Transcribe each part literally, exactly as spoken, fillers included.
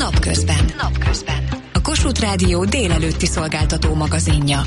Napközben. Napközben. A Kossuth Rádió délelőtti szolgáltató magazinja.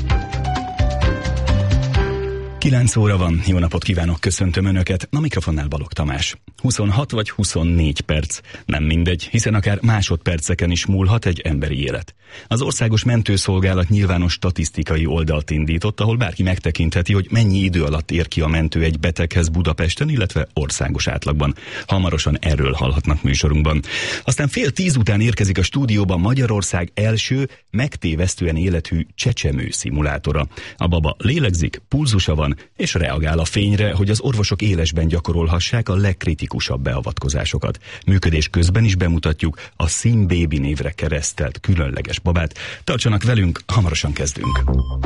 kilenc óra van, jó napot kívánok, köszöntöm Önöket, a mikrofonnál Balogh Tamás. huszonhat vagy huszonnégy perc, nem mindegy, hiszen akár másodperceken is múlhat egy emberi élet. Az Országos Mentőszolgálat nyilvános statisztikai oldalt indított, ahol bárki megtekintheti, hogy mennyi idő alatt ér ki a mentő egy beteghez Budapesten, illetve országos átlagban. Hamarosan erről hallhatnak műsorunkban. Aztán fél tíz után érkezik a stúdióba Magyarország első, megtévesztően élethű csecsemő szimulátora. A baba lélegzik, pulzusa van, és reagál a fényre, hogy az orvosok élesben gyakorolhassák a legkritikusabb beavatkozásokat. Működés közben is bemutatjuk a Sim Baby névre keresztelt különleges babát. Tartsanak velünk, hamarosan kezdünk.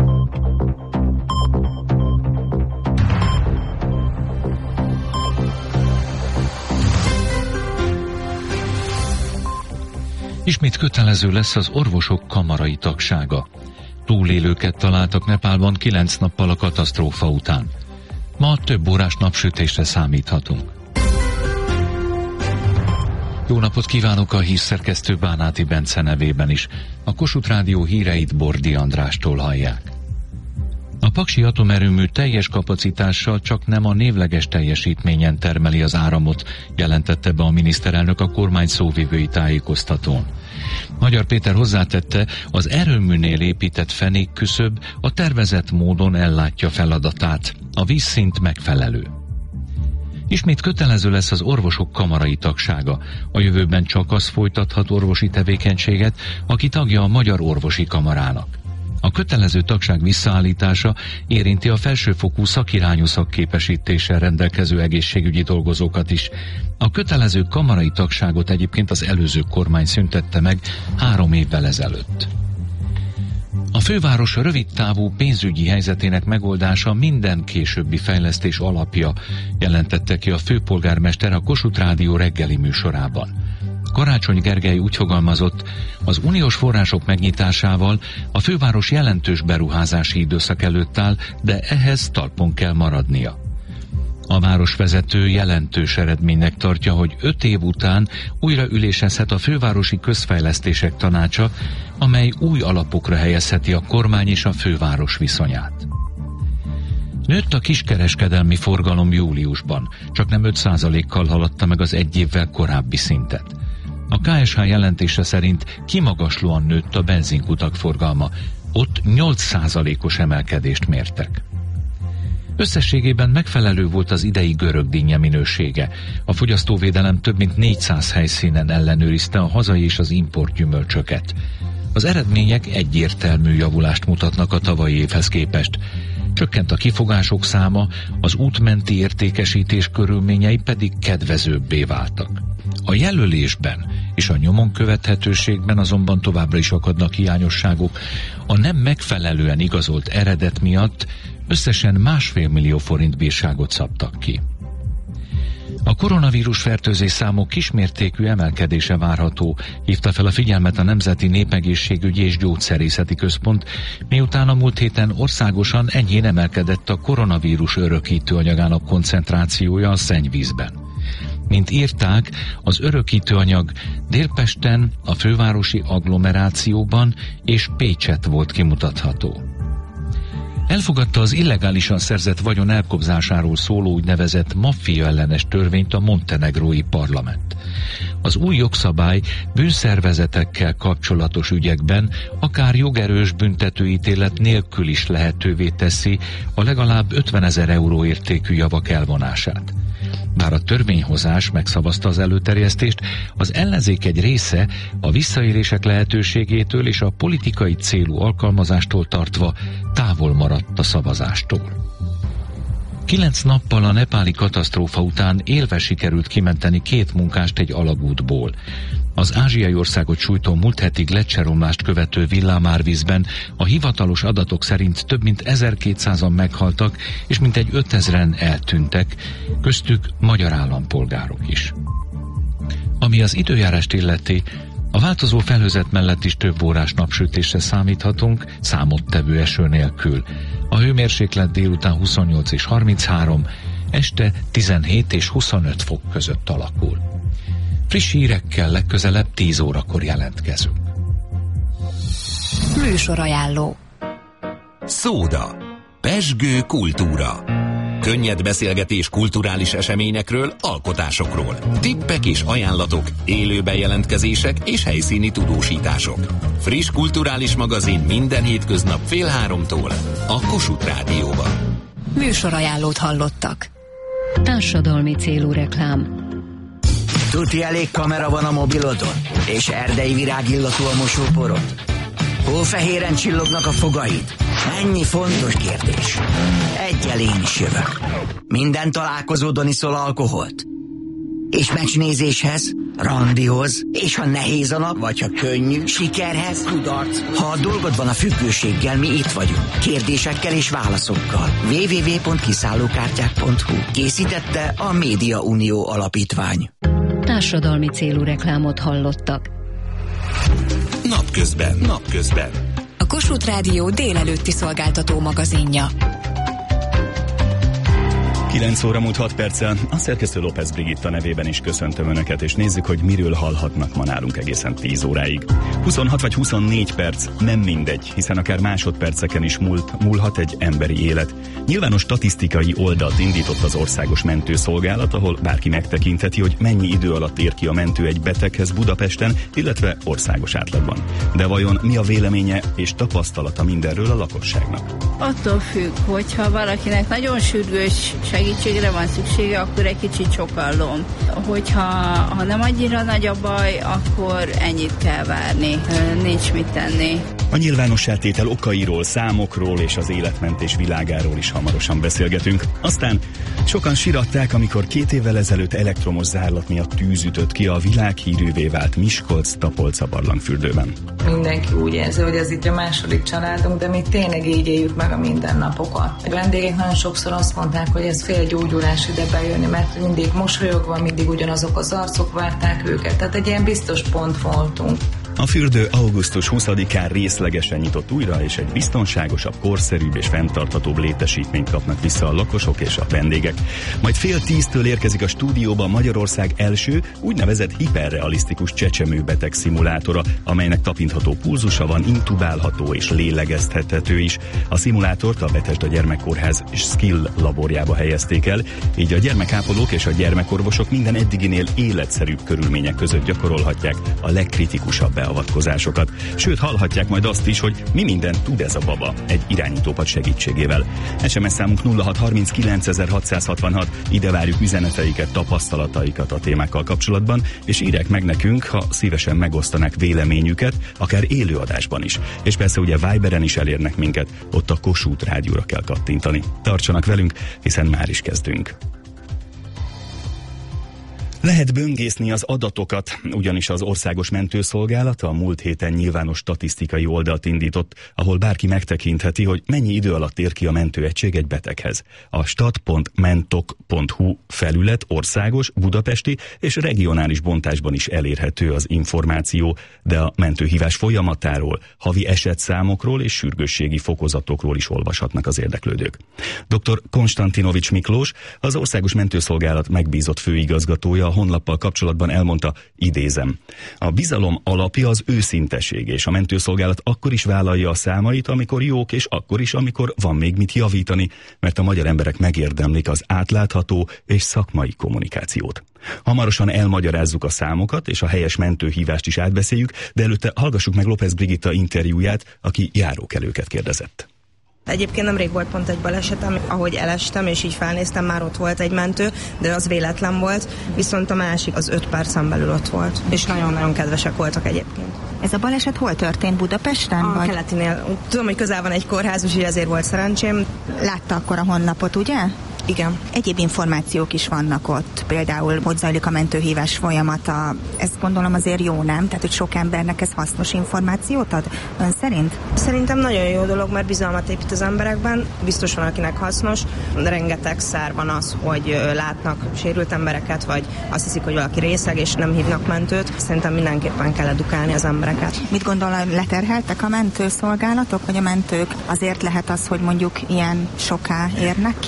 Ismét kötelező lesz az orvosok kamarai tagsága. Túlélőket találtak Nepálban kilenc nappal a katasztrófa után. Ma több órás napsütésre számíthatunk. Jó napot kívánok a hírszerkesztő Bánáti Bence nevében is. A Kossuth Rádió híreit Bordi Andrástól hallják. A paksi atomerőmű teljes kapacitással csak nem a névleges teljesítményen termeli az áramot, jelentette be a miniszterelnök a kormány szóvivői tájékoztatón. Magyar Péter hozzátette, az erőműnél épített fenékküszöb a tervezett módon ellátja feladatát, a vízszint megfelelő. Ismét kötelező lesz az orvosok kamarai tagsága. A jövőben csak az folytathat orvosi tevékenységet, aki tagja a Magyar Orvosi Kamarának. A kötelező tagság visszaállítása érinti a felsőfokú szakirányú szakképesítéssel rendelkező egészségügyi dolgozókat is. A kötelező kamarai tagságot egyébként az előző kormány szüntette meg három évvel ezelőtt. A főváros rövidtávú pénzügyi helyzetének megoldása minden későbbi fejlesztés alapja, jelentette ki a főpolgármester a Kossuth Rádió reggeli műsorában. Karácsony Gergely úgy fogalmazott, az uniós források megnyitásával a főváros jelentős beruházási időszak előtt áll, de ehhez talpon kell maradnia. A városvezető jelentős eredménynek tartja, hogy öt év után újra ülésezhet a fővárosi közfejlesztések tanácsa, amely új alapokra helyezheti a kormány és a főváros viszonyát. Nőtt a kiskereskedelmi forgalom júliusban, csak nem öt százalékkal haladta meg az egy évvel korábbi szintet. A ká es há jelentése szerint kimagaslóan nőtt a benzinkutak forgalma, ott nyolc százalékos emelkedést mértek. Összességében megfelelő volt az idei görögdinnye minősége. A fogyasztóvédelem több mint négyszáz helyszínen ellenőrizte a hazai és az import gyümölcsöket. Az eredmények egyértelmű javulást mutatnak a tavalyi évhez képest. Csökkent a kifogások száma, az útmenti értékesítés körülményei pedig kedvezőbbé váltak. A jelölésben és a nyomon követhetőségben azonban továbbra is akadnak hiányosságok. A nem megfelelően igazolt eredet miatt összesen másfél millió forint bírságot szabtak ki. A koronavírus fertőzés számok kismértékű emelkedése várható, hívta fel a figyelmet a Nemzeti Népegészségügyi és Gyógyszerészeti Központ, miután a múlt héten országosan enyhén emelkedett a koronavírus örökítő anyagának koncentrációja a szennyvízben. Mint írták, az örökítőanyag Délpesten, a fővárosi agglomerációban és Pécset volt kimutatható. Elfogadta az illegálisan szerzett vagyon elkobzásáról szóló úgynevezett maffia ellenes törvényt a montenegrói parlament. Az új jogszabály bűnszervezetekkel kapcsolatos ügyekben akár jogerős büntetőítélet nélkül is lehetővé teszi a legalább ötvenezer euró értékű javak elvonását. Bár a törvényhozás megszavazta az előterjesztést, az ellenzék egy része a visszaélések lehetőségétől és a politikai célú alkalmazástól tartva távol maradt a szavazástól. Kilenc nappal a nepáli katasztrófa után élve sikerült kimenteni két munkást egy alagútból. Az ázsiai országot sújtó múlt heti gleccseromlást követő villámárvízben a hivatalos adatok szerint több mint ezerkétszázan meghaltak, és mintegy ötezren eltűntek, köztük magyar állampolgárok is. Ami az időjárást illeti, a változó felhőzet mellett is több órás napsütésre számíthatunk, számottevő eső nélkül. A hőmérséklet délután huszonnyolc és harminchárom, este tizenhét és huszonöt fok között alakul. Friss hírekkel legközelebb tíz órakor jelentkezünk. Műsorajánló. Szóda. Pezsgő kultúra. Könnyed beszélgetés kulturális eseményekről, alkotásokról. Tippek és ajánlatok, élő bejelentkezések és helyszíni tudósítások. Friss kulturális magazin minden hétköznap fél háromtól a Kossuth Rádióban. Műsorajánlót hallottak. Társadalmi célú reklám. Tuti elég kamera van a mobilodon? És erdei virágillatú a mosóporod? Hófehéren csillognak a fogaid? Ennyi fontos kérdés. Egyel én is jövök. Minden találkozódon iszol alkoholt? És meccsnézéshez, randihoz, és ha nehéz a nap, vagy ha könnyű, sikerhez, kudarc. Ha a dolgod van a függőséggel, mi itt vagyunk. Kérdésekkel és válaszokkal. double-u double-u double-u pont kiszállókártyák pont hu. Készítette a Média Unió Alapítvány. Társadalmi célú reklámot hallottak. Napközben, napközben. A Kossuth Rádió délelőtti szolgáltató magazinja. kilenc óra múlt hat perccel, a szerkesztő López Brigitta nevében is köszöntöm Önöket, és nézzük, hogy miről hallhatnak ma nálunk egészen tíz óráig. huszonhat vagy huszonnégy perc, nem mindegy, hiszen akár másodperceken is múlt, múlhat egy emberi élet. Nyilvános statisztikai oldalt indított az Országos Mentőszolgálat, ahol bárki megtekintheti, hogy mennyi idő alatt ér ki a mentő egy beteghez Budapesten, illetve országos átlagban. De vajon mi a véleménye és tapasztalata mindenről a lakosságnak? Attól függ, hogyha valakinek nagyon sürgős segítségre van szüksége, akkor egy kicsit sokallom. Hogyha ha nem annyira nagy a baj, akkor ennyit kell várni. Nincs mit tenni. A nyilvánossátétel okairól, számokról és az életmentés világáról is hamarosan beszélgetünk. Aztán sokan siratták, amikor két évvel ezelőtt elektromos zárlat miatt tűz ütött ki a világhírűvé vált Miskolc-Tapolca barlangfürdőben. Mindenki úgy érzi, hogy ez itt a második családunk, de mi tényleg így éljük meg a mindennapokat. A vendégek nagyon sokszor azt mondták, hogy ez félgyógyulás ide bejönni, mert mindig mosolyogva, mindig ugyanazok az arcok várták őket. Tehát egy ilyen biztos pont voltunk. A fürdő augusztus huszadikán részlegesen nyitott újra, és egy biztonságosabb, korszerűbb és fenntarthatóbb létesítményt kapnak vissza a lakosok és a vendégek. Majd fél tíztől érkezik a stúdióba Magyarország első úgynevezett hiperrealisztikus csecsemőbeteg szimulátora, amelynek tapintható pulzusa van, intubálható és lélegeztethető is. A szimulátort a Bethesda Gyermekkórház Skill laborjába helyezték el, így a gyermekápolók és a gyermekorvosok minden eddiginél életszerűbb körülmények között gyakorolhatják a legkritikusabb beavatkozásokat. Sőt, hallhatják majd azt is, hogy mi mindent tud ez a baba egy irányítópad segítségével. es em es számunk nulla hat harminckilencezer-hatszázhatvanhat, ide várjuk üzeneteiket, tapasztalataikat a témákkal kapcsolatban, és írják meg nekünk, ha szívesen megosztanák véleményüket, akár élőadásban is. És persze ugye Viberen is elérnek minket, ott a Kossuth Rádióra kell kattintani. Tartsanak velünk, hiszen már is kezdünk. Lehet böngészni az adatokat, ugyanis az Országos Mentőszolgálat a múlt héten nyilvános statisztikai oldalt indított, ahol bárki megtekintheti, hogy mennyi idő alatt ér ki a mentőegység egy beteghez. A stat pont mentok pont hu felület országos, budapesti és regionális bontásban is elérhető az információ, de a mentőhívás folyamatáról, havi esetszámokról és sürgősségi fokozatokról is olvashatnak az érdeklődők. dr. Konstantinovics Miklós, az Országos Mentőszolgálat megbízott főigazgatója a honlappal kapcsolatban elmondta, idézem: a bizalom alapja az őszinteség, és a mentőszolgálat akkor is vállalja a számait, amikor jók, és akkor is, amikor van még mit javítani, mert a magyar emberek megérdemlik az átlátható és szakmai kommunikációt. Hamarosan elmagyarázzuk a számokat, és a helyes mentőhívást is átbeszéljük, de előtte hallgassuk meg López Brigitta interjúját, aki járókelőket kérdezett. Egyébként nemrég volt pont egy balesetem, ahogy elestem, és így felnéztem, már ott volt egy mentő, de az véletlen volt, viszont a másik az öt percen belül ott volt, és nagyon-nagyon kedvesek voltak egyébként. Ez a baleset hol történt, Budapesten? A vagy? Keletinél. Tudom, hogy közel van egy kórház, úgyhogy ezért volt szerencsém. Látta akkor a honlapot, ugye? Igen. Egyéb információk is vannak ott, például hogy zajlik a mentőhívás folyamata. Ezt gondolom azért jó, nem? Tehát, hogy sok embernek ez hasznos információt ad ön szerint? Szerintem nagyon jó dolog, mert bizalmat épít az emberekben. Biztos van, akinek hasznos. Rengetegszer van az, hogy látnak sérült embereket, vagy azt hiszik, hogy valaki részeg, és nem hívnak mentőt. Szerintem mindenképpen kell edukálni az embereket. Mit gondol, leterheltek a mentőszolgálatok, vagy a mentők? Azért lehet az, hogy mondjuk ilyen soká érnek ki?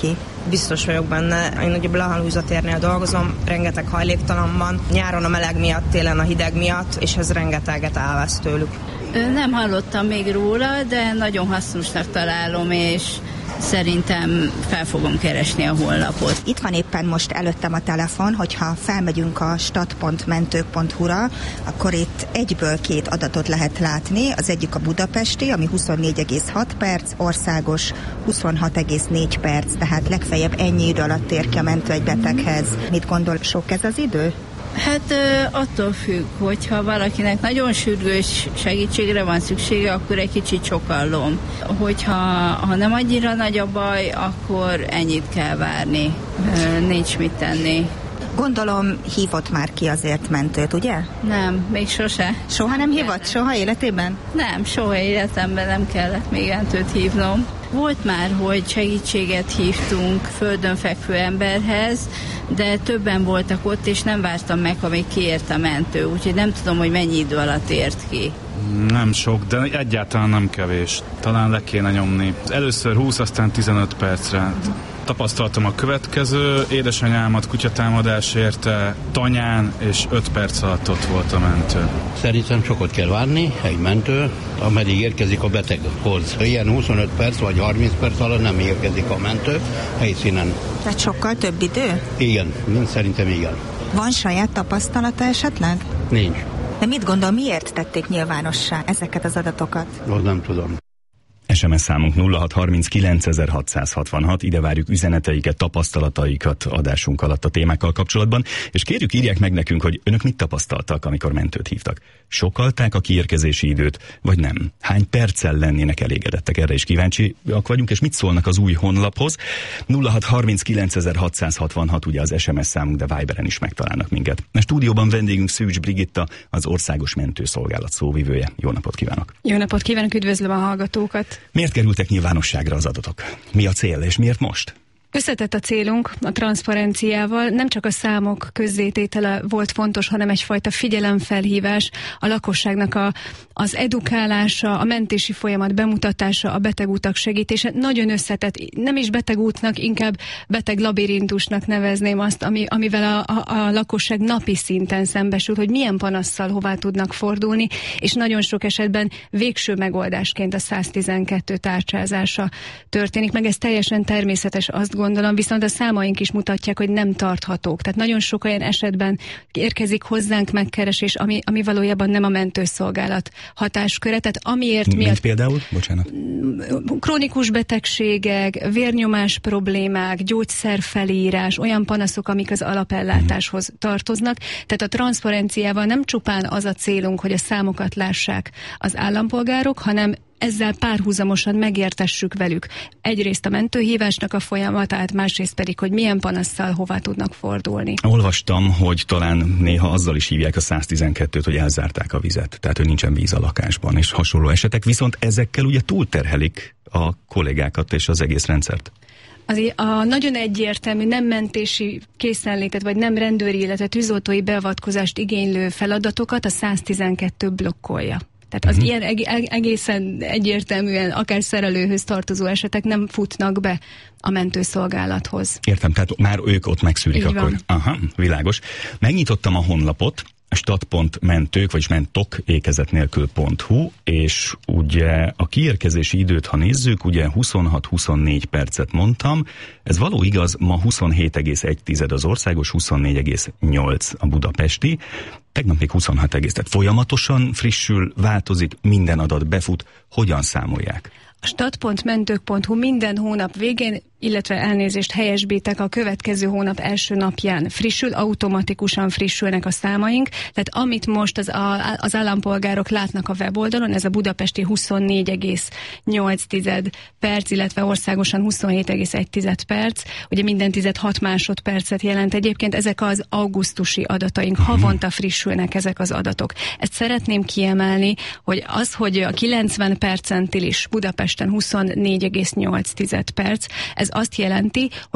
Biztos vagyok benne. Én ugye Blaha térnél dolgozom, rengeteg hajléktalan van. Nyáron a meleg miatt, télen a hideg miatt, és ez rengeteget elvesz tőlük. Nem hallottam még róla, de nagyon hasznosnak találom, és szerintem fel fogom keresni a honlapot. Itt van éppen most előttem a telefon, hogyha felmegyünk a stat pont mentők pont hu-ra, akkor itt egyből két adatot lehet látni. Az egyik a budapesti, ami huszonnégy egész hat perc, országos huszonhat egész négy perc, tehát legfeljebb ennyi idő alatt ér ki a mentő egy beteghez. Mit gondol, sok ez az idő? Hát attól függ, hogyha valakinek nagyon sürgős segítségre van szüksége, akkor egy kicsit sokallom. Hogyha ha nem annyira nagy a baj, akkor ennyit kell várni. Nincs mit tenni. Gondolom hívott már ki azért mentőt, ugye? Nem, még sose. Soha nem hívott? Soha életében? Nem, soha életemben nem kellett még mentőt hívnom. Volt már, hogy segítséget hívtunk földön fekvő emberhez, de többen voltak ott, és nem vártam meg, amíg kiért a mentő, úgyhogy nem tudom, hogy mennyi idő alatt ért ki. Nem sok, de egyáltalán nem kevés. Talán le kéne nyomni. Először húsz, aztán tizenöt percre. Tapasztaltam a következő, édesanyámat kutyatámadás érte Tanyán, és öt perc alatt ott volt a mentő. Szerintem sokat kell várni, egy mentő, ameddig érkezik a beteghoz. Ilyen huszonöt perc vagy harminc perc alatt nem érkezik a mentő helyszínen. Tehát sokkal több idő? Igen, szerintem igen. Van saját tapasztalata esetleg? Nincs. De mit gondol, miért tették nyilvánossá ezeket az adatokat? Azt nem tudom. es em es számunk nulla hat harminckilenc ezerhatszázhatvanhat, ide várjuk üzeneteiket, tapasztalataikat adásunk alatt a témákkal kapcsolatban, és kérjük, írják meg nekünk, hogy önök mit tapasztaltak, amikor mentőt hívtak. Sokalták a kiérkezési időt, vagy nem? Hány perccel lennének elégedettek? Erre is kíváncsiak vagyunk, és mit szólnak az új honlaphoz? nulla hat harminckilenc ezerhatszázhatvanhat, ugye az es em es számunk, de Viberen is megtalálnak minket. A stúdióban vendégünk Szűcs Brigitta, az Országos Mentőszolgálat szóvivője. Jó napot kívánok! Jó napot kívánok, üdvözlöm a hallgatókat! Miért kerültek nyilvánosságra az adatok? Mi a cél, és miért most? Összetett a célunk a transzparenciával, nem csak a számok közzététele volt fontos, hanem egyfajta figyelemfelhívás, a lakosságnak a, az edukálása, a mentési folyamat bemutatása, a betegutak segítése. Nagyon összetett, nem is betegútnak, inkább beteg labirintusnak nevezném azt, ami, amivel a, a, a lakosság napi szinten szembesül, hogy milyen panasszal hová tudnak fordulni, és nagyon sok esetben végső megoldásként a száz tizenkettő tárcsázása történik, meg ez teljesen természetes, azt gondolom, viszont a számaink is mutatják, hogy nem tarthatók. Tehát nagyon sok olyan esetben érkezik hozzánk megkeresés, ami, ami valójában nem a mentőszolgálat hatásköre. Tehát amiért Mint miatt... például? Bocsánat. Krónikus betegségek, vérnyomás problémák, gyógyszerfelírás, olyan panaszok, amik az alapellátáshoz tartoznak. Tehát a transzparenciával nem csupán az a célunk, hogy a számokat lássák az állampolgárok, hanem ezzel párhuzamosan megértessük velük egyrészt a mentőhívásnak a folyamatát, másrészt pedig, hogy milyen panasszal hová tudnak fordulni. Olvastam, hogy talán néha azzal is hívják a száz tizenkettőt, hogy elzárták a vizet, tehát hogy nincsen víz a lakásban, és hasonló esetek, viszont ezekkel ugye túlterhelik a kollégákat és az egész rendszert. Azért a nagyon egyértelmű nem mentési készenlétet, vagy nem rendőri, illetve tűzoltói beavatkozást igénylő feladatokat a száz tizenkettő blokkolja. Tehát az uh-huh. ilyen egészen egyértelműen akár szerelőhöz tartozó esetek nem futnak be a mentőszolgálathoz. Értem, tehát már ők ott megszűrik Így akkor. van. Aha, világos. Megnyitottam a honlapot, stat pont mentők, vagyis mentok ékezet nélkül pont hu, és ugye a kiérkezési időt, ha nézzük, ugye huszonhat-huszonnégy percet mondtam, ez való igaz, ma huszonhét egész egy az országos, huszonnégy egész nyolc a budapesti, tegnap még huszonhat egész, tehát folyamatosan frissül, változik, minden adat befut, hogyan számolják? A stat pont mentők pont hu minden hónap végén, illetve elnézést helyesbítek, a következő hónap első napján frissül, automatikusan frissülnek a számaink, tehát amit most az, a, az állampolgárok látnak a weboldalon, ez a budapesti huszonnégy egész nyolc perc, illetve országosan huszonhét egész egy perc, ugye minden tized hat másodpercet jelent egyébként, ezek az augusztusi adataink, havonta frissülnek ezek az adatok. Ezt szeretném kiemelni, hogy az, hogy a kilencven percentilis Budapesten huszonnégy egész nyolc perc, ez azt jelenti, hogy az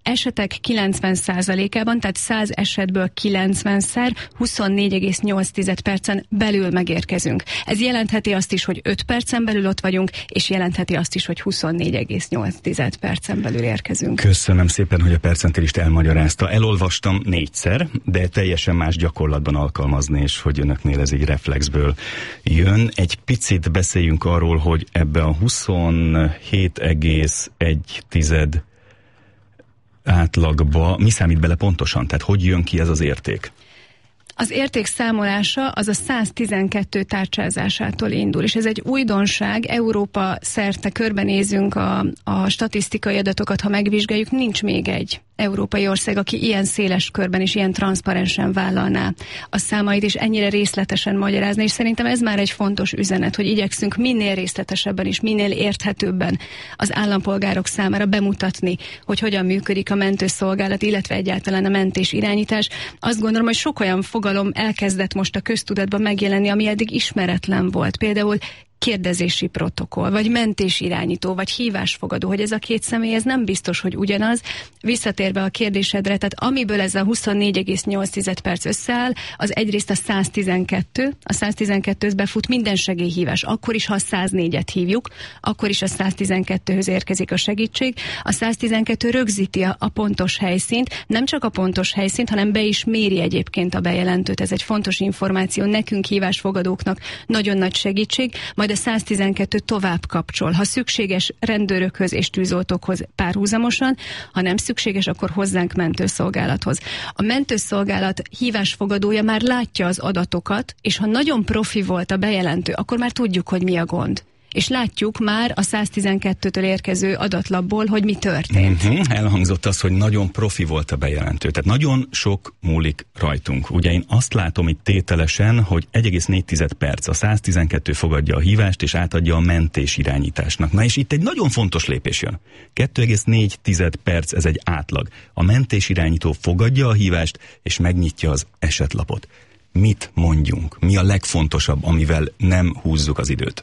esetek kilencven százalékában, tehát száz esetből kilencvenszer huszonnégy egész nyolc percen belül megérkezünk. Ez jelentheti azt is, hogy öt percen belül ott vagyunk, és jelentheti azt is, hogy huszonnégy egész nyolc percen belül érkezünk. Köszönöm szépen, hogy a percentilist elmagyarázta. Elolvastam négyszer, de teljesen más gyakorlatban alkalmazni, és hogy önöknél ez így reflexből jön. Egy picit beszéljünk arról, hogy ebbe a huszonhét egész egy átlagba mi számít bele pontosan? Tehát hogy jön ki ez az érték? Az érték számolása az a száztizenkettő tárcsázásától indul, és ez egy újdonság. Európa szerte körbenézünk a, a statisztikai adatokat, ha megvizsgáljuk, nincs még egy európai ország, aki ilyen széles körben és ilyen transzparensen vállalná a számait, és ennyire részletesen magyarázni, és szerintem ez már egy fontos üzenet, hogy igyekszünk minél részletesebben és minél érthetőbben az állampolgárok számára bemutatni, hogy hogyan működik a mentőszolgálat, illetve egyáltalán a mentés irányítás. Azt gondolom, hogy sok olyan fogalom elkezdett most a köztudatban megjelenni, ami eddig ismeretlen volt. Például kérdezési protokoll, vagy mentésirányító, vagy hívásfogadó, hogy ez a két személy, ez nem biztos, hogy ugyanaz. Visszatérve a kérdésedre, tehát amiből ez a huszonnégy egész nyolc perc összeáll, az egyrészt a száztizenkettő, a száztizenkettőhöz befut minden segélyhívás, akkor is, ha a száznégyet hívjuk, akkor is a száztizenkettőhöz érkezik a segítség. A száztizenkettő rögzíti a, a pontos helyszínt, nem csak a pontos helyszínt, hanem be is méri egyébként a bejelentőt. Ez egy fontos információ, nekünk hívásfogadóknak nagyon nagy segítség, majd a száztizenkettő tovább kapcsol. Ha szükséges, rendőrökhöz és tűzoltókhoz párhuzamosan, ha nem szükséges, akkor hozzánk mentőszolgálathoz. A mentőszolgálat hívásfogadója már látja az adatokat, és ha nagyon profi volt a bejelentő, akkor már tudjuk, hogy mi a gond. És látjuk már a száztizenkettőtől érkező adatlapból, hogy mi történt. Uh-huh. Elhangzott az, hogy nagyon profi volt a bejelentő. Tehát nagyon sok múlik rajtunk. Ugye én azt látom itt tételesen, hogy egy egész négy perc a száztizenkettő fogadja a hívást, és átadja a mentés irányításnak. Na és itt egy nagyon fontos lépés jön. kettő egész négy perc, ez egy átlag. A mentés irányító fogadja a hívást, és megnyitja az esetlapot. Mit mondjunk? Mi a legfontosabb, amivel nem húzzuk az időt?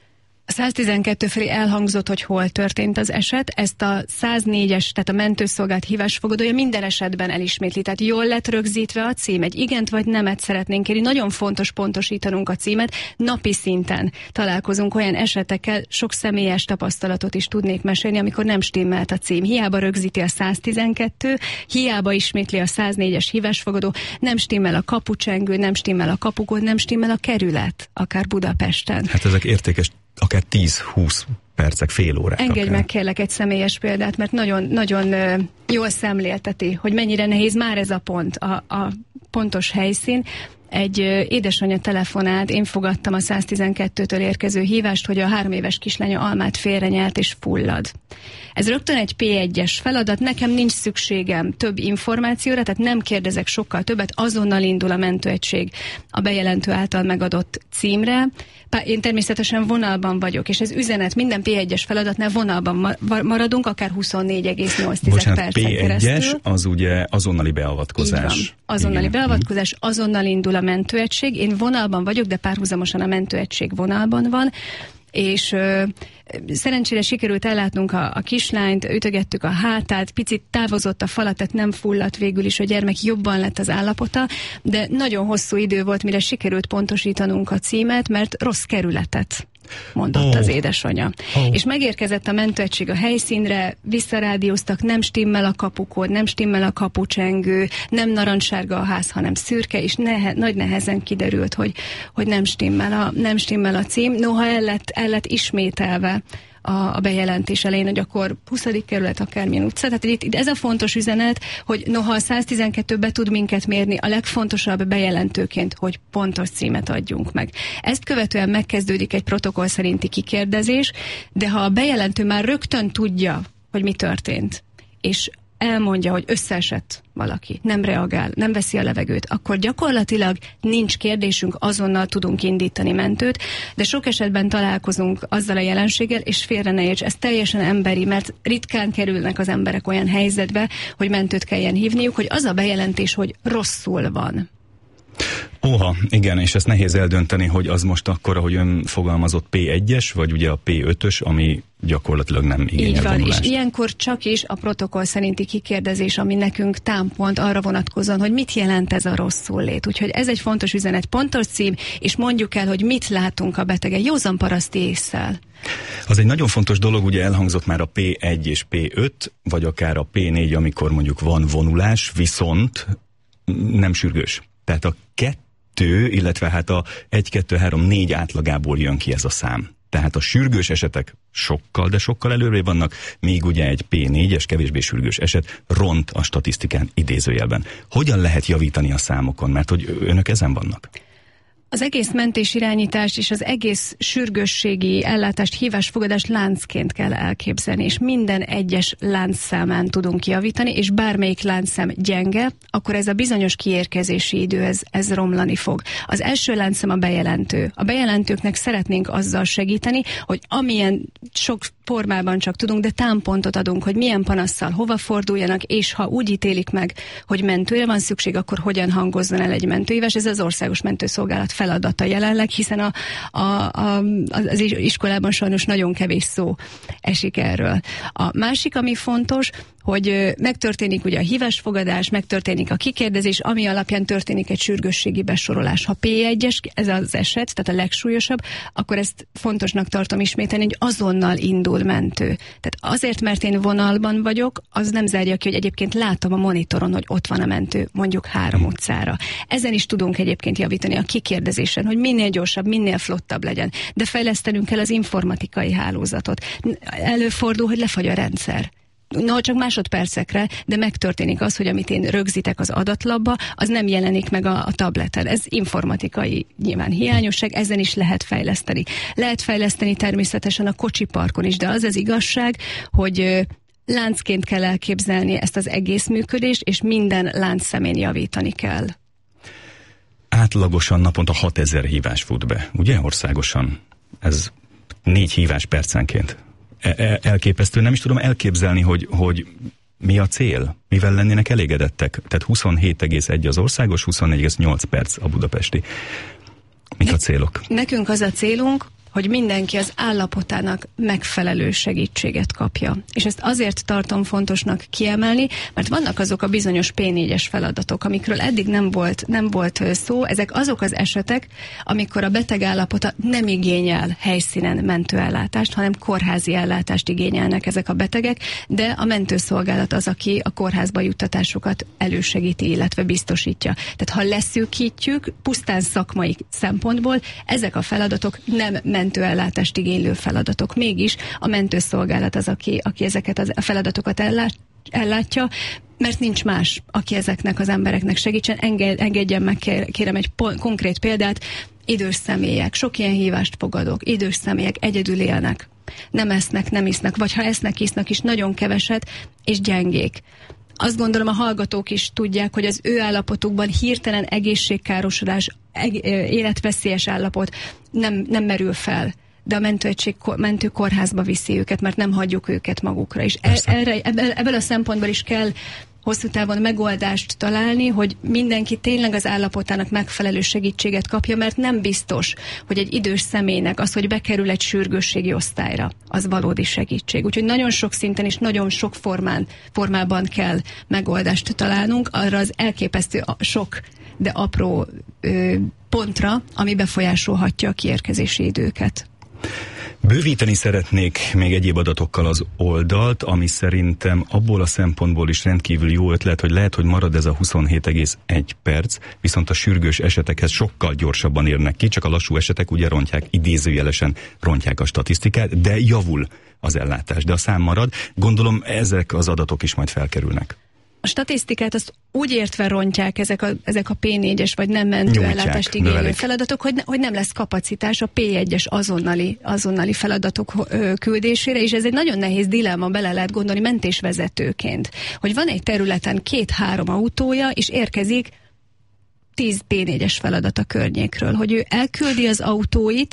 A száztizenkettő felé elhangzott, hogy hol történt az eset, ezt a száznégyes, tehát a mentőszolgálat hívásfogadója minden esetben elismétli, tehát jól lett rögzítve a cím, egy igent vagy nemet szeretnénk kérni, nagyon fontos pontosítanunk a címet, napi szinten találkozunk olyan esetekkel, sok személyes tapasztalatot is tudnék mesélni, amikor nem stimmelt a cím, hiába rögzíti a száztizenkettő, hiába ismétli a száznégyes hívásfogadó, nem stimmel a kapucsengő, nem stimmel a kapukód, nem stimmel a kerület, akár Budapesten. Hát ezek értékes, akár tíz-húsz percek, fél órák. Engedj akár. meg kérlek egy személyes példát, mert nagyon, nagyon uh, jól szemlélteti, hogy mennyire nehéz már ez a pont, a, a pontos helyszín. Egy uh, édesanyja telefonált, én fogadtam a száztizenkettőtől érkező hívást, hogy a három éves kislánya almát félrenyelt és fullad. Ez rögtön egy pé egyes feladat, nekem nincs szükségem több információra, tehát nem kérdezek sokkal többet, azonnal indul a mentőegység a bejelentő által megadott címre. Én természetesen vonalban vagyok, és ez üzenet, minden pé egyes feladatnál vonalban maradunk, akár huszonnégy egész nyolc percen pé egyes az ugye azonnali beavatkozás. Azonnali igen. beavatkozás, azonnal indul a mentőegység, én vonalban vagyok, de párhuzamosan a mentőegység vonalban van, és ö, szerencsére sikerült ellátnunk a, a kislányt, ütögettük a hátát, picit távozott a falat, tehát nem fulladt végül is, a gyermek jobban lett az állapota, de nagyon hosszú idő volt, mire sikerült pontosítanunk a címet, mert rossz kerületet mondott oh. az édesanyja. Oh. És megérkezett a mentőegység a helyszínre, visszarádióztak, nem stimmel a kapukód, nem stimmel a kapucsengő, nem narancssárga a ház, hanem szürke, és nehe, nagy nehezen kiderült, hogy, hogy nem, stimmel a, nem stimmel a cím. Noha el lett, el lett ismételve a, a bejelentés elején, hogy akkor huszadik kerület, akármilyen utca. Tehát itt, itt ez a fontos üzenet, hogy noha a száztizenkettő be tud minket mérni, a legfontosabb bejelentőként, hogy pontos címet adjunk meg. Ezt követően megkezdődik egy protokoll szerinti kikérdezés, de ha a bejelentő már rögtön tudja, hogy mi történt, és elmondja, hogy összeesett valaki, nem reagál, nem veszi a levegőt, akkor gyakorlatilag nincs kérdésünk, azonnal tudunk indítani mentőt, de sok esetben találkozunk azzal a jelenséggel, és félre ne érts, ez teljesen emberi, mert ritkán kerülnek az emberek olyan helyzetbe, hogy mentőt kelljen hívniuk, hogy az a bejelentés, hogy rosszul van. Óha, igen, és ezt nehéz eldönteni, hogy az most akkor, ahogy ön fogalmazott, pé egyes, vagy ugye a pé ötös, ami gyakorlatilag nem igényel Így van, vonulást. és ilyenkor csak is a protokoll szerinti kikérdezés, ami nekünk támpont arra vonatkozóan, hogy mit jelent ez a rosszul lét. Úgyhogy ez egy fontos üzenet, pontos cím, és mondjuk el, hogy mit látunk a betegen józan paraszti ésszel. Az egy nagyon fontos dolog, ugye elhangzott már a pé egy és pé öt, vagy akár a pé négy, amikor mondjuk van vonulás, viszont nem sürgős. Tehát a kettő, illetve hát a egy, kettő, három, négy átlagából jön ki ez a szám. Tehát a sürgős esetek sokkal, de sokkal előrébb vannak, míg ugye egy pé négyes, kevésbé sürgős eset ront a statisztikán idézőjelben. Hogyan lehet javítani a számokon? Mert hogy önök ezen vannak? Az egész mentésirányítást és az egész sürgősségi ellátást, hívásfogadást láncként kell elképzelni, és minden egyes láncszámán tudunk javítani, és bármelyik láncszám gyenge, akkor ez a bizonyos kiérkezési idő, ez, ez romlani fog. Az első láncszám a bejelentő. A bejelentőknek szeretnénk azzal segíteni, hogy amilyen sok formában csak tudunk, de támpontot adunk, hogy milyen panasszal hova forduljanak, és ha úgy ítélik meg, hogy mentőre van szükség, akkor hogyan hangozzon el egy mentőhívás. Ez az Országos Mentőszolgálat feladata jelenleg, hiszen a, a, a, az iskolában sajnos nagyon kevés szó esik erről. A másik, ami fontos, hogy megtörténik ugye a hívásfogadás, megtörténik a kikérdezés, ami alapján történik egy sürgősségi besorolás. Ha pé egyes ez az eset, tehát a legsúlyosabb, akkor ezt fontosnak tartom ismételni, hogy azonnal indul mentő. Tehát azért, mert én vonalban vagyok, az nem zárja ki, hogy egyébként látom a monitoron, hogy ott van a mentő, mondjuk három utcára. Ezen is tudunk egyébként javítani a kikérdezésen, hogy minél gyorsabb, minél flottabb legyen. De fejlesztenünk kell az informatikai hálózatot. Előfordul, hogy lefagy a rendszer. No, csak másodpercekre, de megtörténik az, hogy amit én rögzítek az adatlapba, az nem jelenik meg a, a tableten. Ez informatikai nyilván hiányosság, ezen is lehet fejleszteni. Lehet fejleszteni természetesen a kocsiparkon is, de az az igazság, hogy láncként kell elképzelni ezt az egész működést, és minden láncszemén javítani kell. Átlagosan naponta hatezer hívás fut be, ugye országosan? Ez négy hívás percenként. Elképesztő, nem is tudom elképzelni, hogy, hogy mi a cél, mivel lennének elégedettek. Tehát huszonhét egész egy az országos, huszonnégy egész nyolc perc a budapesti. Mik a célok? Nekünk az a célunk, hogy mindenki az állapotának megfelelő segítséget kapja. És ezt azért tartom fontosnak kiemelni, mert vannak azok a bizonyos pé négyes feladatok, amikről eddig nem volt, nem volt szó. Ezek azok az esetek, amikor a beteg állapota nem igényel helyszínen mentőellátást, hanem kórházi ellátást igényelnek ezek a betegek, de a mentőszolgálat az, aki a kórházba juttatásukat elősegíti, illetve biztosítja. Tehát ha leszűkítjük, pusztán szakmai szempontból, ezek a feladatok nem mentőellátást igénylő feladatok. Mégis a mentőszolgálat az, aki, aki ezeket a feladatokat ellát, ellátja, mert nincs más, aki ezeknek az embereknek segítsen. Enged, engedjen meg, kérem, egy po- konkrét példát. Idős személyek, sok ilyen hívást fogadok, idős személyek egyedül élnek, nem esznek, nem isznak, vagy ha esznek, isznak is nagyon keveset, és gyengék. Azt gondolom, a hallgatók is tudják, hogy az ő állapotukban hirtelen egészségkárosodás, eg- életveszélyes állapot nem, nem merül fel. De a mentőegység mentőkórházba viszi őket, mert nem hagyjuk őket magukra. És e- erre, ebből, ebből a szempontból is kell hosszú távon megoldást találni, hogy mindenki tényleg az állapotának megfelelő segítséget kapja, mert nem biztos, hogy egy idős személynek az, hogy bekerül egy sürgősségi osztályra, az valódi segítség. Úgyhogy nagyon sok szinten és nagyon sok formán, formában kell megoldást találnunk arra az elképesztő sok, de apró ö, pontra, ami befolyásolhatja a kiérkezési időket. Bővíteni szeretnék még egyéb adatokkal az oldalt, ami szerintem abból a szempontból is rendkívül jó ötlet, hogy lehet, hogy marad ez a huszonhét egész egy perc, viszont a sürgős esetekhez sokkal gyorsabban érnek ki, csak a lassú esetek ugye rontják, idézőjelesen rontják a statisztikát, de javul az ellátás, de a szám marad. Gondolom ezek az adatok is majd felkerülnek. A statisztikát azt úgy értve rontják ezek a, ezek a pé négyes vagy nem mentőellátást igénylő feladatok, hogy, ne, hogy nem lesz kapacitás a pé egyes azonnali, azonnali feladatok ö, küldésére, és ez egy nagyon nehéz dilemma, bele lehet gondolni mentésvezetőként, hogy van egy területen két-három autója, és érkezik tíz pé négyes feladat a környékről, hogy ő elküldi az autóit,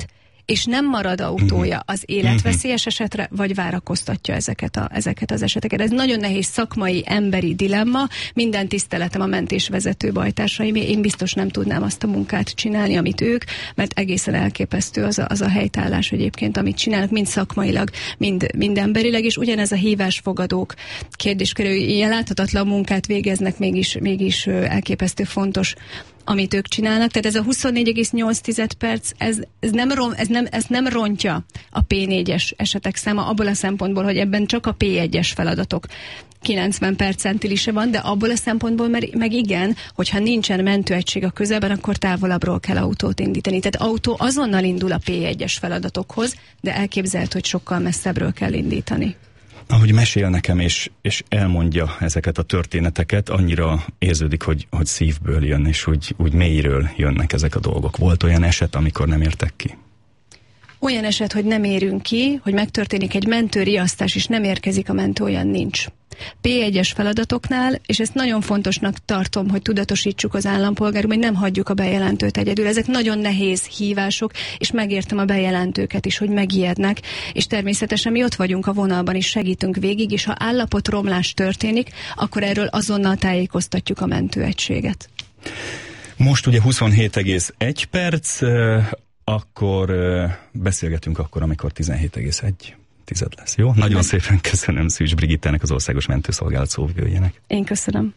és nem marad autója az életveszélyes esetre, vagy várakoztatja ezeket, a, ezeket az eseteket. Ez nagyon nehéz szakmai, emberi dilemma. Minden tiszteletem a mentésvezető bajtársaim, én biztos nem tudnám azt a munkát csinálni, amit ők, mert egészen elképesztő az a, az a helytállás egyébként, amit csinálnak, mind szakmailag, mind, mind emberileg, és ugyanez a hívásfogadók kérdéskörű, ilyen láthatatlan munkát végeznek, mégis, mégis elképesztő fontos, amit ők csinálnak. Tehát ez a huszonnégy egész nyolc perc, ez, ez, nem rom, ez, nem, ez nem rontja a pé négyes esetek száma abból a szempontból, hogy ebben csak a pé egyes feladatok kilencven percentilise van, de abból a szempontból meg igen, hogyha nincsen mentőegység a közelben, akkor távolabbról kell autót indítani. Tehát autó azonnal indul a pé egyes feladatokhoz, de elképzelhető, hogy sokkal messzebbről kell indítani. Ahogy mesél nekem, és, és elmondja ezeket a történeteket, annyira érződik, hogy, hogy szívből jön, és úgy, úgy mélyről jönnek ezek a dolgok. Volt olyan eset, amikor nem értek ki? Olyan eset, hogy nem érünk ki, hogy megtörténik egy mentőriasztás, és nem érkezik a mentő, olyan nincs. pé egyes feladatoknál, és ezt nagyon fontosnak tartom, hogy tudatosítsuk az állampolgárok, hogy nem hagyjuk a bejelentőt egyedül. Ezek nagyon nehéz hívások, és megértem a bejelentőket is, hogy megijednek, és természetesen mi ott vagyunk a vonalban, és segítünk végig, és ha állapotromlás történik, akkor erről azonnal tájékoztatjuk a mentőegységet. Most ugye huszonhét egész egy perc, akkor beszélgetünk akkor, amikor tizenhét egész egy tized lesz, jó? Nagyon Meg... szépen köszönöm Szűcs Brigittának, az Országos Mentőszolgálat szóvivőjének. Én köszönöm.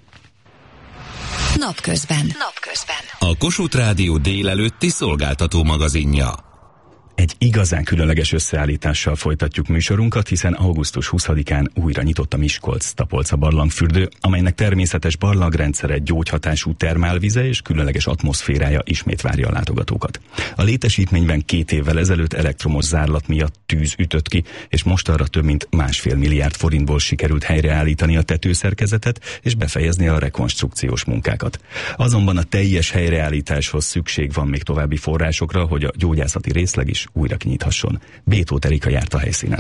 Napközben. Napközben. A Kossuth Rádió délelőtti szolgáltató magazinja. Egy igazán különleges összeállítással folytatjuk műsorunkat, hiszen augusztus huszadikán újra nyitott a Miskolc-Tapolca barlangfürdő, amelynek természetes barlangrendszere, gyógyhatású termálvize és különleges atmoszférája ismét várja a látogatókat. A létesítményben két évvel ezelőtt elektromos zárlat miatt tűz ütött ki, és most arra több mint másfél milliárd forintból sikerült helyreállítani a tetőszerkezetet és befejezni a rekonstrukciós munkákat. Azonban a teljes helyreállításhoz szükség van még további forrásokra, hogy a gyógyászati részleg is újra kinyithasson. Bétó Erika járt a helyszínen.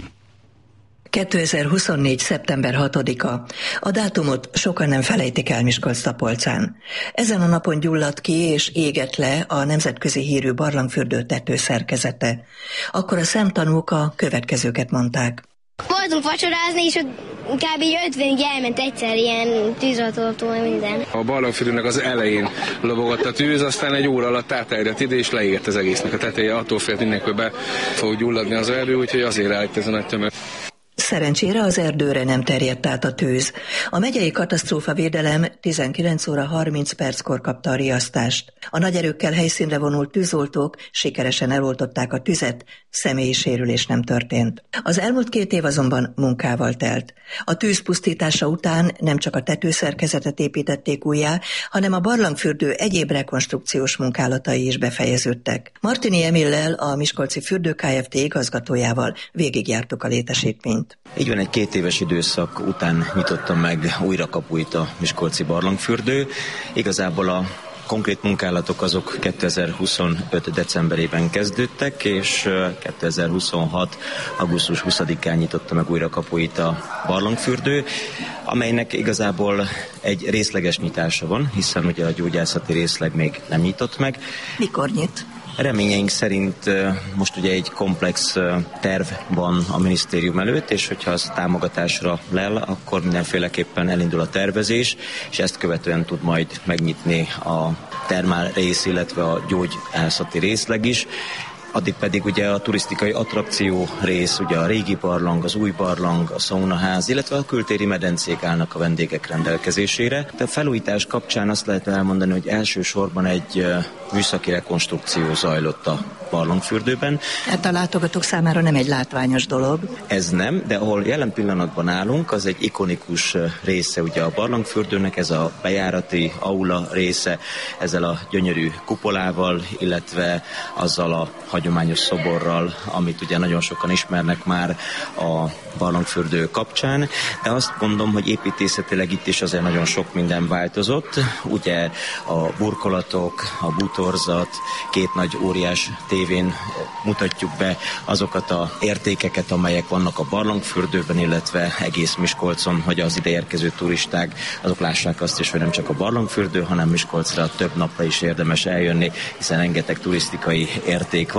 kétezer-huszonnégy. szeptember hatodika. A dátumot sokan nem felejtik el Miskolc-Tapolcán. Ezen a napon gyulladt ki és égett le a nemzetközi hírű barlangfürdő tetőszerkezete. Akkor a szemtanúk a következőket mondták. Voltunk vacsorázni, és kb. ötvenig elment egyszer ilyen tűzoltó, minden. A barlangfürdőnek az elején lobogott a tűz, aztán egy óra alatt átterjedt ide, és leégett az egésznek a teteje. Attól félt mindenkor be fog gyulladni az erdő, úgyhogy azért állt ez a nagy tömeg. Szerencsére az erdőre nem terjedt át a tűz. A megyei katasztrófavédelem tizenkilenc óra harminc perckor kapta a riasztást. A nagy erőkkel helyszínre vonult tűzoltók sikeresen eloltották a tüzet, személyi sérülés nem történt. Az elmúlt két év azonban munkával telt. A tűz pusztítása után nem csak a tetőszerkezetet építették újjá, hanem a barlangfürdő egyéb rekonstrukciós munkálatai is befejeződtek. Martini Emillel, a Miskolci Fürdő Kft. Igazgatójával végigjártuk a létesítményt. Így van, egy két éves időszak után nyitotta meg újra kapuit a Miskolci barlangfürdő. Igazából a konkrét munkálatok azok kétezer-huszonöt. decemberében kezdődtek, és kétezer-huszonhat. augusztus huszadikán nyitotta meg újra kapuit a barlangfürdő, amelynek igazából egy részleges nyitása van, hiszen ugye a gyógyászati részleg még nem nyitott meg. Mikor nyit? Reményeink szerint most ugye egy komplex terv van a minisztérium előtt, és hogyha az támogatásra lel, akkor mindenféleképpen elindul a tervezés, és ezt követően tud majd megnyitni a termál rész, illetve a gyógyászati részleg is. Addig pedig ugye a turisztikai attrakció rész, ugye a régi barlang, az új barlang, a szaunaház, illetve a kültéri medencék állnak a vendégek rendelkezésére. De a felújítás kapcsán azt lehet elmondani, hogy elsősorban egy műszaki rekonstrukció zajlott a barlangfürdőben. Hát a látogatók számára nem egy látványos dolog. Ez nem, de ahol jelen pillanatban állunk, az egy ikonikus része ugye a barlangfürdőnek, ez a bejárati aula része, ezzel a gyönyörű kupolával, illetve azzal a hagyományos szoborral, amit ugye nagyon sokan ismernek már a barlangfürdő kapcsán, de azt mondom, hogy építészetileg itt is azért nagyon sok minden változott. Ugye a burkolatok, a bútorzat, két nagy óriás tévén mutatjuk be azokat az értékeket, amelyek vannak a barlangfürdőben, illetve egész Miskolcon, hogy az ide érkező turisták azok lássák azt is, hogy nem csak a barlangfürdő, hanem Miskolcra több napra is érdemes eljönni, hiszen rengeteg turisztikai érték van.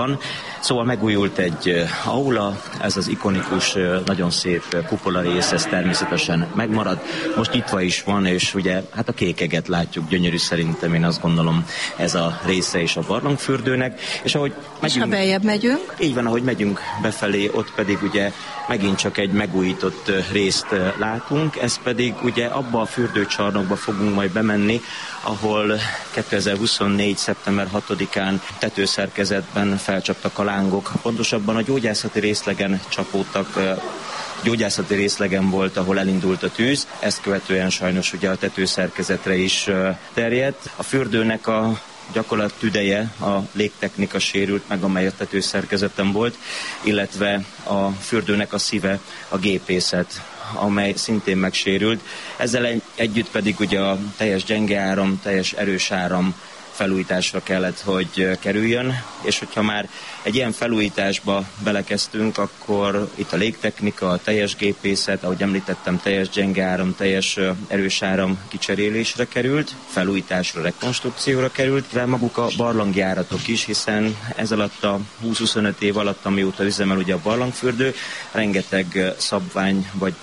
van. Szóval megújult egy aula, ez az ikonikus, nagyon szép kupola rész, ez természetesen megmarad. Most nyitva is van, és ugye hát a kékeget látjuk, gyönyörű szerintem, én azt gondolom ez a része is a barlangfürdőnek. És ahogy megyünk, és ha beljebb megyünk? Így van, ahogy megyünk befelé, ott pedig ugye megint csak egy megújított részt látunk, ez pedig ugye abba a fürdőcsarnokba fogunk majd bemenni, ahol kétezer-huszonnégy. szeptember hatodikán tetőszerkezetben felcsaptak a lángok. Pontosabban a gyógyászati részlegen csapódtak, gyógyászati részlegen volt, ahol elindult a tűz, ezt követően sajnos ugye a tetőszerkezetre is terjedt. A fürdőnek a gyakorlat tüdeje, a légtechnika sérült meg, amely a tetőszerkezeten volt, illetve a fürdőnek a szíve, a gépészet, amely szintén megsérült. Ezzel egy, együtt pedig ugye a teljes gyenge áram, teljes erős áram felújításra kellett, hogy kerüljön, és hogyha már egy ilyen felújításba belekezdtünk, akkor itt a légtechnika, a teljes gépészet, ahogy említettem, teljes gyenge áram, teljes erős áram kicserélésre került, felújításra, rekonstrukcióra került, de maguk a barlangjáratok is, hiszen ez alatt a húsz-huszonöt év alatt, amióta üzemel ugye a barlangfürdő, rengeteg szabvány vagy